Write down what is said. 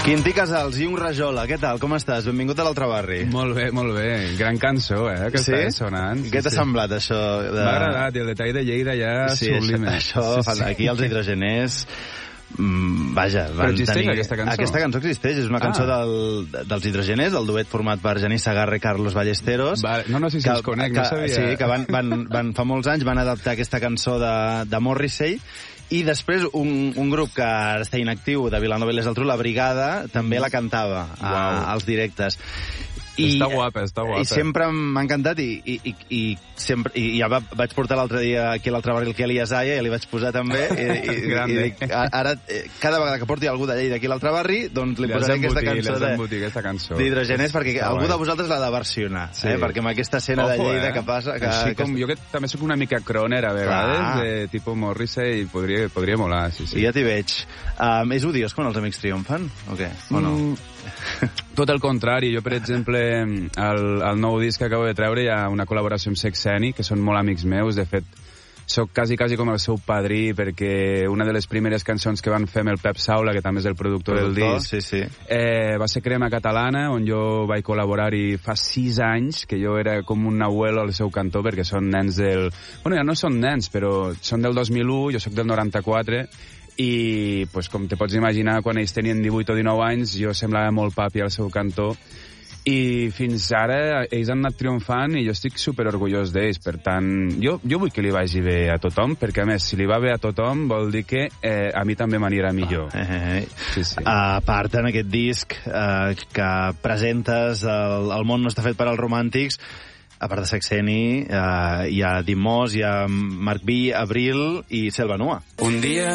Quintí Casals i un Rajola, què tal, com estàs? Benvingut a l'Altre Barri. Molt bé. Gran cançó, que està sonant. Què t'ha semblat, això? M'ha agradat, i el detall de Lleida ja sublime. Aquí els hidrogeners... Vaja, però existeix aquesta cançó? Aquesta cançó existeix, és una cançó dels hidrogeners, el duet format per Genís Segarra i Carlos Ballesteros. No sé si els conec, no sabia. Sí, que fa molts anys van adaptar aquesta cançó de Morrissey. I després un grup que ara està inactiu de Vilanova i la Geltrú, la Brigada, també la cantava als directes. Està guapa. I sempre m'ha encantat i ja vaig portar l'altre dia aquí a l'Altre Barri el Kelly Isaiah, i li vaig posar també i dic, ara cada vegada que porti algú de Lleida aquí a l'Altre Barri, doncs li posaré aquesta cançó d'hidrogeners, perquè algú de vosaltres l'ha de versionar, perquè amb aquesta escena de Lleida que passa... Jo que també soc una mica croner a vegades, de tipus Morrissey, podria molar, sí. Ja t'hi veig. És odiós quan els amics triomfen, o què? O no? Tot el contrari. Jo, per exemple, al nou disc que acabo de treure hi ha una col·laboració amb Sexeni, que són molt amics meus. De fet, soc quasi com el seu padrí, perquè una de les primeres cançons que van fer amb el Pep Saula, que també és el productor del disc, va ser Crema Catalana, on jo vaig col·laborar-hi fa 6 anys, que jo era com un abuelo al seu cantó, perquè són nens del... Bueno, ja no són nens, però són del 2001, jo sóc del 94, i pues, com te pots imaginar, quan ells tenien 18 o 19 anys jo semblava molt papi al seu cantó, i fins ara ells han anat triomfant i jo estic superorgullós d'ells. Per tant, jo vull que li vagi bé a tothom, perquè a més, si li va bé a tothom vol dir que a mi també m'anirà millor. Sí. A part, en aquest disc que presentes El món no està fet per als romàntics, a part de Sexeni, hi ha Dimós, hi ha Marc Vi, Abril i Selva Nua. Un dia